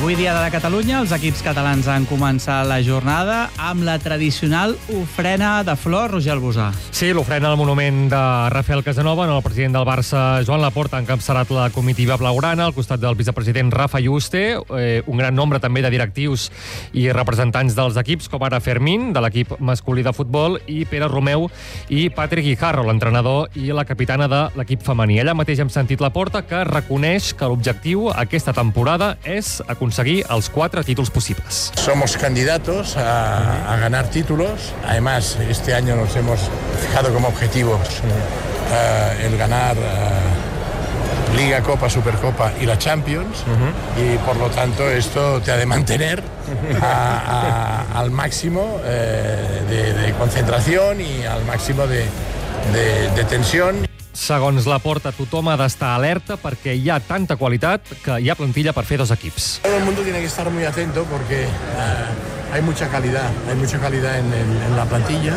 Avui dia de Catalunya, els equips catalans han començat la jornada amb la tradicional ofrena de flors, Roger Albusà. Sí, l'ofrena al monument de Rafael Casanova, el president del Barça, Joan Laporta, ha encapçalat la comitiva blaugrana al costat del vicepresident Rafa Yuste, un gran nombre també de directius i representants dels equips, com ara Fermín, de l'equip masculí de futbol, i Pere Romeu i Patrick Guijarro, l'entrenador i la capitana de l'equip femení. Allà mateix hem sentit Laporta, que reconeix que l'objectiu aquesta temporada és aconseguir els 4 títulos posibles. Somos candidatos a ganar títulos. Además, este año nos hemos fijado como objetivos el ganar Liga, Copa, Supercopa y la Champions. Y por lo tanto esto te ha de mantener al máximo de concentración y al máximo de tensión. Segons Laporta, tothom ha d'estar alerta perquè hi ha tanta qualitat que hi ha plantilla per fer 2 equips. Todo el mundo tiene que estar muy atento porque hay mucha calidad en la plantilla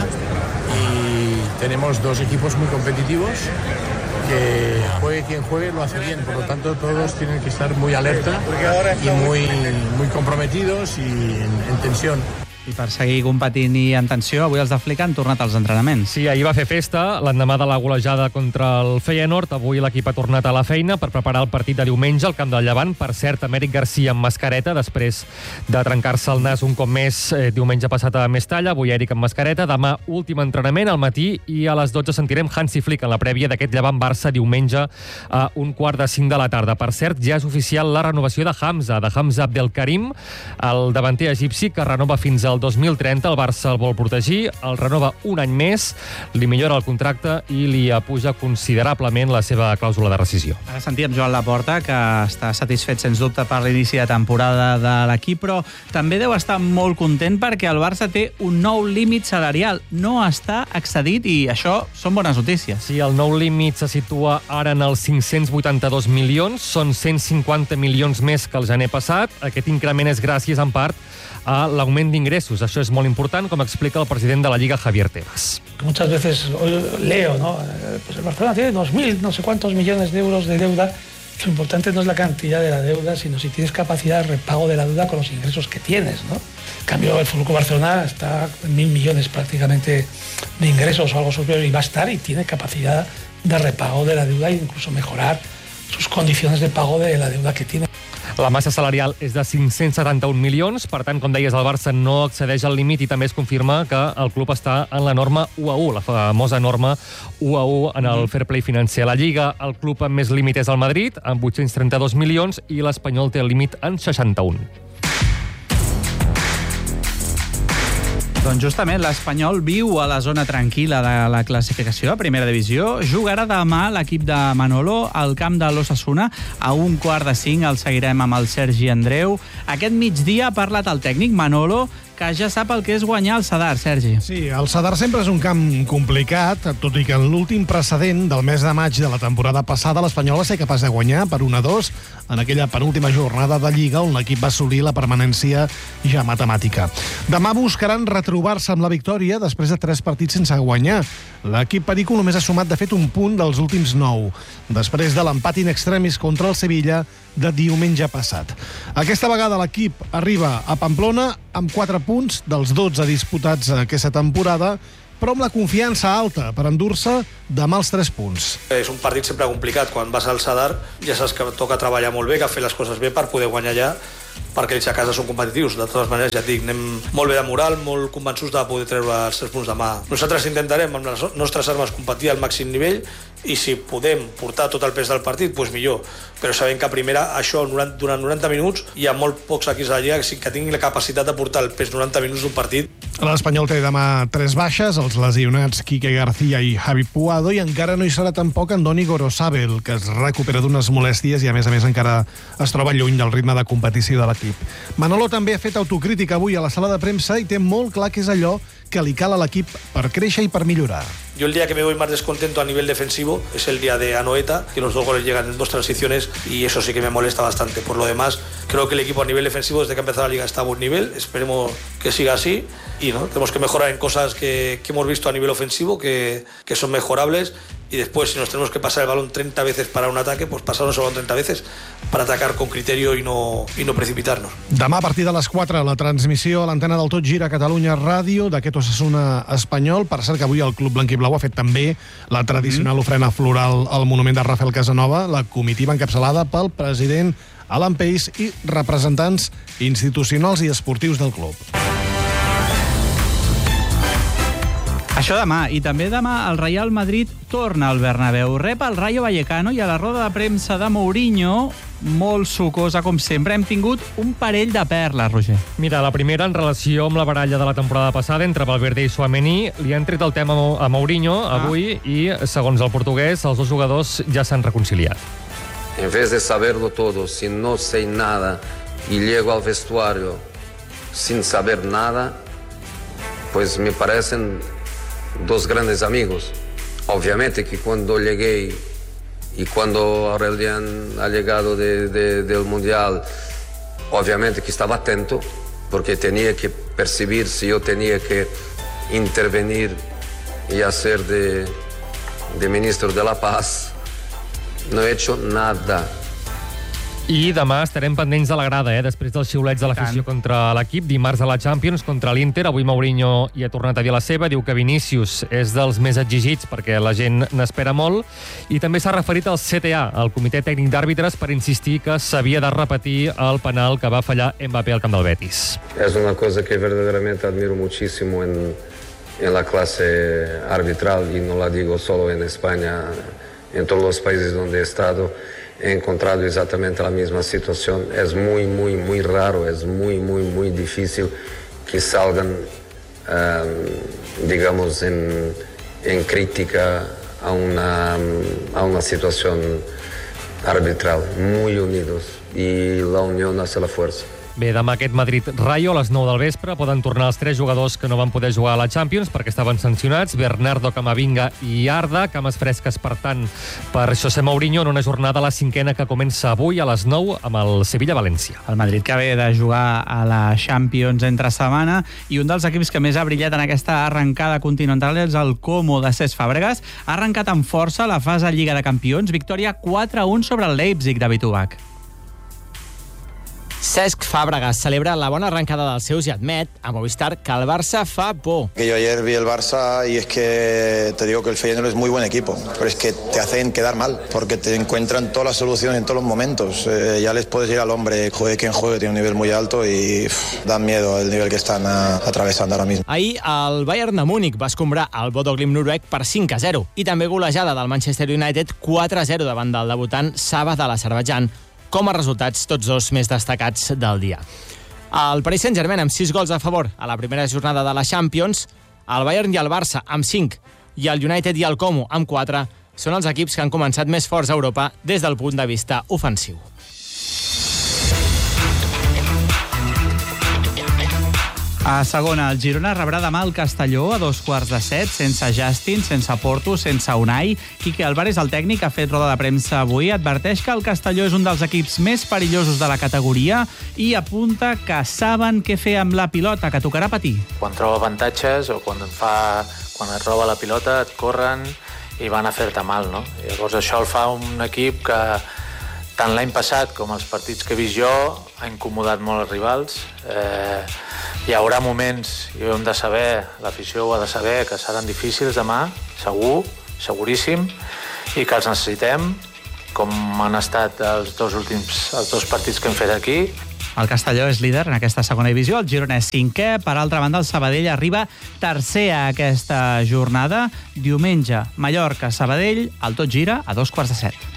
y tenemos 2 equipos muy competitivos que juegue quien juegue lo hace bien, por lo tanto todos tienen que estar muy alerta y muy comprometidos y en tensión. I per seguir competint i en tensió, avui els de Flick han tornat als entrenaments. Sí, ahir va fer festa, l'endemà de la golejada contra el Feyenoord. Avui l'equip ha tornat a la feina per preparar el partit de diumenge al camp del Llevant. Per cert, Emèric Garcia amb mascareta, després de trencar-se el nas un cop més diumenge passat a Mestalla. Avui Eric amb mascareta. Demà, últim entrenament al matí i a les 12 sentirem Hansi Flick en la prèvia d'aquest Llevant-Barça diumenge a 4:45 de la tarda. Per cert, ja és oficial la renovació de Hamza Abdelkarim, el davanter egipci, que renova fins al 2030. El Barça el vol protegir, el renova un any més, li millora el contracte i li apuja considerablement la seva clàusula de rescisió. Ara sentíem Joan Laporta, que està satisfet sens dubte per l'inici de temporada de l'equip, però també deu estar molt content perquè el Barça té un nou límit salarial. No està excedit i això són bones notícies. Sí, el nou límit se situa ara en els 582 milions, són 150 milions més que el gener passat. Aquest increment és gràcies, en part, a l'augment d'ingressos. Això és molt important, com explica el president de la Lliga, Javier Tebas. Muchas veces leo, ¿no? Pues el Barcelona tiene 2.000, no sé cuántos millones de euros de deuda. Lo importante no es la cantidad de la deuda, sino si tienes capacidad de repago de la deuda con los ingresos que tienes, ¿no? En cambio, el Fútbol Club Barcelona está en 1.000 millones prácticamente de ingresos o algo superior, y va a estar y tiene capacidad de repago de la deuda e incluso mejorar sus condiciones de pago de la deuda que tiene. La massa salarial és de 571 milions, per tant, com deies, el Barça no excedeix el límit i també es confirma que el club està en la norma 1:1, la famosa norma 1:1 en el fair play financer. La Lliga, el club amb més límit és el Madrid, amb 832 milions, i l'Espanyol té el límit en 61. Doncs justament l'Espanyol viu a la zona tranquil·la de la classificació a primera divisió. Jugarà demà l'equip de Manolo al camp de l'Osasuna. A 4:45 el seguirem amb el Sergi Andreu. Aquest migdia ha parlat el tècnic Manolo, que ja sap el que és guanyar el Sadar, Sergi. Sí, el Sadar sempre és un camp complicat, tot i que en l'últim precedent del mes de maig de la temporada passada l'Espanyol va ser capaç de guanyar per 1-2 en aquella penúltima jornada de Lliga on l'equip va assolir la permanència ja matemàtica. Demà buscaran retrobar-se amb la victòria després de 3 partits sense guanyar. L'equip perico només ha sumat de fet un punt dels últims 9, després de l'empat in extremis contra el Sevilla de diumenge passat. Aquesta vegada l'equip arriba a Pamplona amb 4 punts dels 12 disputats aquesta temporada, però amb la confiança alta per endur-se demà els 3 punts. És un partit sempre complicat. Quan vas al Sadar ja saps que toca treballar molt bé, que fer les coses bé per poder guanyar allà, perquè ells a casa són competitius. De totes maneres, ja et dic, anem molt bé de moral, molt convençuts de poder treure els 3 punts demà. Nosaltres intentarem amb les nostres armes competir al màxim nivell i si podem portar tot el pes del partit, doncs millor. Però sabem que a primera, això durant 90 minuts, hi ha molt pocs equips a la Lliga que tinguin la capacitat de portar el pes 90 minuts d'un partit. L'Espanyol té demà 3 baixes, els lesionats Quique García i Javi Puado, i encara no hi serà tampoc Andoni Gorosabel, que es recupera d'unes molèsties i a més encara es troba lluny del ritme de competició de l'equip. Manolo també ha fet autocrítica avui a la sala de premsa i té molt clar que és allò que li cal a l'equip per créixer i per millorar. Yo el día que me voy más descontento a nivel defensivo es el día de Anoeta, que los 2 goles llegan en 2 transiciones y eso sí que me molesta bastante. Por lo demás, creo que el equipo a nivel defensivo desde que ha empezado la liga está a buen nivel, esperemos que siga así y ¿no? Tenemos que mejorar en cosas que hemos visto a nivel ofensivo que son mejorables y después si nos tenemos que pasar el balón 30 veces para un ataque, pues pasarnos el balón 30 veces para atacar con criterio y no precipitarnos. Demà a partir de les 4 la transmissió a l'antena del Tot Gira Catalunya Ràdio d'aquest Osasuna espanyol. Per cert que avui el Club Blanquiblau ha fet també la tradicional ofrena floral al monument de Rafael Casanova, la comitiva encapçalada pel president Alan Pace i representants institucionals i esportius del club. Això demà, i també demà el Real Madrid torna al Bernabéu. Rep el Rayo Vallecano i a la roda de premsa de Mourinho, molt sucosa com sempre, hem tingut un parell de perles, Roger. Mira, la primera en relació amb la baralla de la temporada passada entre Valverde i Tchouaméni. Li han tret el tema a Mourinho avui i, segons el portuguès, els 2 jugadors ja s'han reconciliat. En vez de saberlo todo, si no sé nada y llego al vestuario sin saber nada, pues me parecen 2 grandes amigos. Obviamente que cuando llegué y cuando Aurelian ha llegado del Mundial, obviamente que estaba atento, porque tenía que percibir si yo tenía que intervenir y hacer de ministro de la Paz. No he hecho nada. I demà estarem pendents de la grada, després dels xiulets de l'afició contra l'equip. Dimarts a la Champions contra l'Inter. Avui Mourinho hi ha tornat a dir la seva. Diu que Vinícius és dels més exigits perquè la gent n'espera molt. I també s'ha referit al CTA, el Comitè Tècnic d'Àrbitres, per insistir que s'havia de repetir el penal que va fallar Mbappé al camp del Betis. Es una cosa que verdaderamente admiro muchísimo en la clase arbitral, y no la digo solo en España, en todos los países donde he estado. He encontrado exactamente la misma situación. Es muy, muy, muy raro, es muy, muy, muy difícil que salgan, digamos, en crítica a una situación arbitral. Muy unidos y la unión hace la fuerza. Bé, demà aquest Madrid-Rayo a les 9 del vespre poden tornar els 3 jugadors que no van poder jugar a la Champions perquè estaven sancionats, Bernardo, Camavinga i Arda, cames fresques, per tant, per José Mourinho en una jornada, la 5a, que comença avui a les 9 amb el Sevilla-València. El Madrid que ve de jugar a la Champions entre setmana i un dels equips que més ha brillat en aquesta arrencada continental és el Como de Cesc Fàbregas. Ha arrencat amb força la fase Lliga de Campions, victòria 4-1 sobre el Leipzig de Vitubach. Cesc Fàbregas celebra la bona arrancada dels seus i admet a Movistar que el Barça fa por. Que yo ayer vi el Barça y es que te digo que el Feyenoord es muy buen equipo, pero es que te hacen quedar mal, porque te encuentran todas las soluciones en todos los momentos. Ya les puedes ir al hombre, juegue quien juegue, tiene un nivel muy alto y dan miedo el nivel que están atravesando ahora mismo. Ahir el Bayern de Múnich va escombrar el Bodo Glimt noruec per 5-0 i també golejada del Manchester United 4-0 davant del debutant Saba de l'Azerbaidjan, com a resultats tots 2 més destacats del dia. El Paris Saint-Germain amb 6 gols a favor a la primera jornada de la Champions, el Bayern i el Barça amb 5 i el United i el Como amb 4 són els equips que han començat més forts a Europa des del punt de vista ofensiu. A segona, el Girona rebrà demà el Castelló a 7:15, sense Justin, sense Porto, sense Unai. Quique Álvarez, el tècnic, ha fet roda de premsa avui, adverteix que el Castelló és un dels equips més perillosos de la categoria i apunta que saben què fer amb la pilota, que tocarà patir. Quan troba avantatges o quan et roba la pilota et corren i van a fer-te mal, no? Llavors això el fa un equip que tant l'any passat com els partits que he vist jo ha incomodat molt els rivals. Hi haurà moments, i ho hem de saber, l'afició ho ha de saber, que seran difícils demà, segur, seguríssim, i que els necessitem, com han estat els dos partits que hem fet aquí. El Castelló és líder en aquesta segona divisió, el Girona és 5è. Per altra banda, el Sabadell arriba tercer a aquesta jornada. Diumenge, Mallorca-Sabadell, el Tot Gira a 7:15.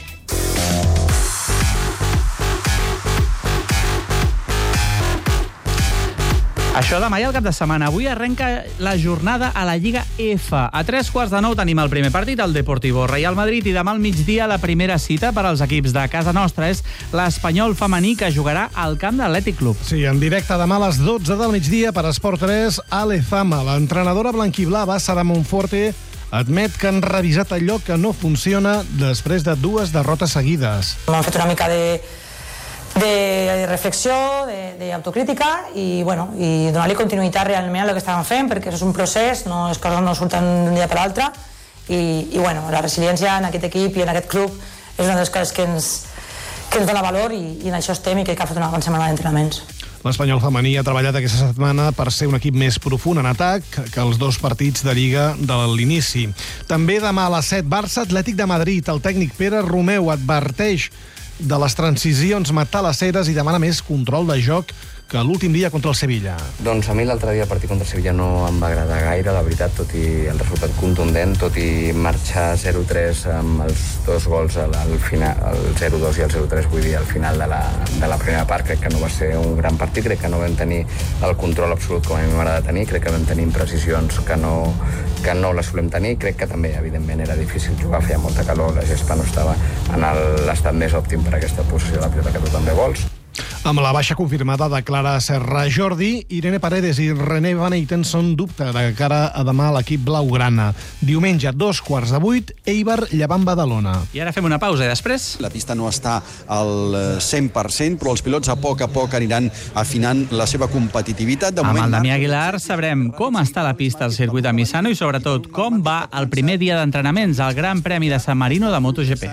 Això demà i el cap de setmana. Avui arrenca la jornada a la Lliga F. A 3:45 tenim el primer partit, el Deportivo Real Madrid, i demà al migdia la primera cita per als equips de casa nostra és l'Espanyol femení, que jugarà al camp de l'Atlètic Club. Sí, en directe demà a les 12 del migdia per Esport 3, Alezama. L'entrenadora blanquiblava, Sara Monforte, admet que han revisat allò que no funciona després de 2 derrotes seguides. Hem fet una mica de reflexió, d'autocrítica i donar-li continuïtat realment a el que estàvem fent, perquè això és un procés, les coses no surten d'un dia per l'altre i la resiliència en aquest equip i en aquest club és una de les coses que ens dona valor i en això estem i crec que ha fet una bona setmana d'entrenaments. L'Espanyol femení ha treballat aquesta setmana per ser un equip més profund en atac que els 2 partits de Lliga de l'inici. També demà a les 7, Barça Atlètic de Madrid. El tècnic Pere Romeu adverteix de les transicions matalasseres i demana més control de joc que l'últim dia contra el Sevilla. Doncs a mi l'altre dia el partit contra el Sevilla no em va agradar gaire, la veritat, tot i el resultat contundent, tot i marxar 0-3 amb els 2 gols al final, el 0-2 i el 0-3, vull dir, al final de la primera part. Crec que no va ser un gran partit, crec que no vam tenir el control absolut com a mi m'agrada tenir, crec que vam tenir imprecisions que no les solem tenir, crec que també, evidentment, era difícil jugar, feia molta calor, la gespa no estava en l'estat més òptim per aquesta posició de la pilota que tu també vols. Amb la baixa confirmada de Clara Serra Jordi, Irene Paredes i René Van Eyten són dubte de cara a demà a l'equip blaugrana. Diumenge, 7:15, Eibar Llevant Badalona. I ara fem una pausa i després... La pista no està al 100%, però els pilots a poc aniran afinant la seva competitivitat. Amb el Damià Aguilar sabrem com està la pista al circuit de Misano i sobretot com va el primer dia d'entrenaments al Gran Premi de San Marino de MotoGP.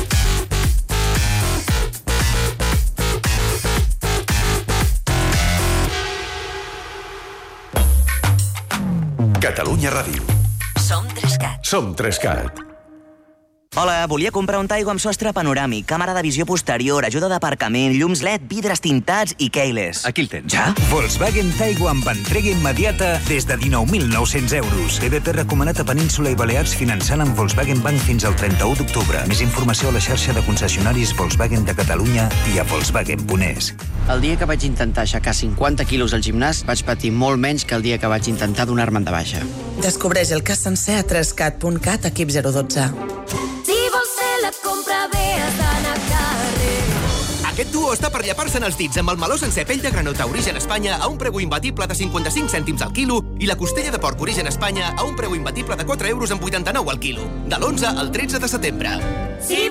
Catalunya Ràdio. Som 3CAT. Som 3CAT. Hola, volia comprar un Taigo amb sostre panoràmic, càmera de visió posterior, ajuda d'aparcament, llums LED, vidres tintats i keyless. Aquí el tens. Ja? Volkswagen Taigo amb entrega immediata des de 19.900 euros. TVP recomanat a Península i Balears finançant amb Volkswagen Bank fins al 31 d'octubre. Més informació a la xarxa de concessionaris Volkswagen de Catalunya i a Volkswagen.es. El dia que vaig intentar aixecar 50 quilos al gimnàs, vaig patir molt menys que el dia que vaig intentar donar-me'n de baixa. Descobreix el cas sencer a 3cat.cat, equip 012. Si vols fer la compra bé, has d'anar a carrer. Aquest duo està per llepar-se'n els dits amb el meló sencer pell de granota origen Espanya a un preu imbatible de 55 cèntims al quilo i la costella de porc origen Espanya a un preu imbatible de 4,89 € al quilo. De l'11 al 13 de setembre.